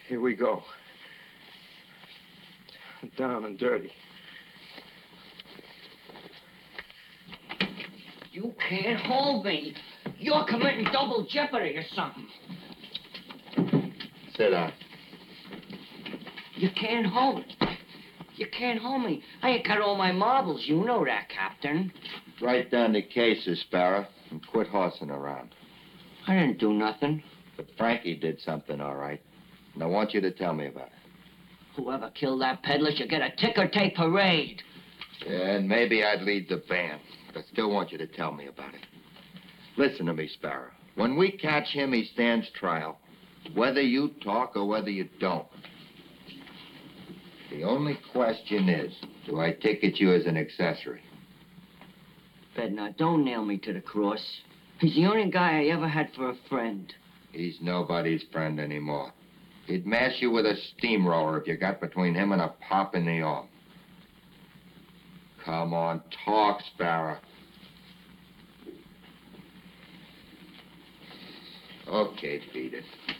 Here we go. Down and dirty. You can't hold me. You're committing double jeopardy or something. Sit down. You can't hold it. You can't hold me. I ain't got all my marbles. You know that, Captain. Write down the cases, Sparrow, and quit horsing around. I didn't do nothing. But Frankie did something, all right. And I want you to tell me about it. Whoever killed that peddler should get a ticker-tape parade. Yeah, and maybe I'd lead the band. But I still want you to tell me about it. Listen to me, Sparrow. When we catch him, he stands trial. Whether you talk or whether you don't. The only question is, do I ticket you as an accessory? Bednar, don't nail me to the cross. He's the only guy I ever had for a friend. He's nobody's friend anymore. He'd mash you with a steamroller if you got between him and a pop in the arm. Come on, talk, Sparrow. Okay, beat it.